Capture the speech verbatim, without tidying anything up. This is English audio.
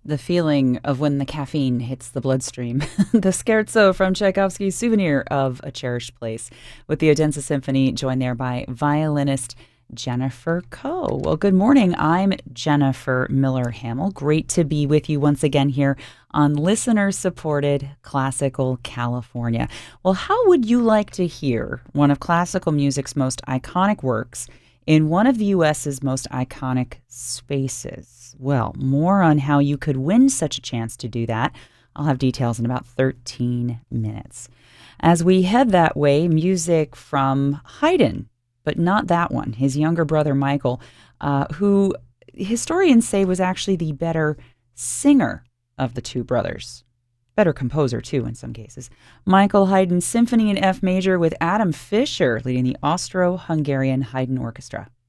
The feeling of when the caffeine hits the bloodstream. The scherzo from Tchaikovsky's Souvenir of a Cherished Place with the Odense Symphony, joined there by violinist Jennifer Coe. Well, good morning. I'm Jennifer Miller Hamill. Great to be with you once again here on listener supported Classical California. Well, how would you like to hear one of classical music's most iconic works in one of the U S's most iconic spaces? Well, more on how you could win such a chance to do that. I'll have details in about thirteen minutes. As we head that way, music from Haydn, but not that one, his younger brother Michael, uh, who historians say was actually the better singer of the two brothers. Better composer, too, in some cases. Michael Haydn's Symphony in F major with Adam Fischer leading the Austro-Hungarian Haydn Orchestra.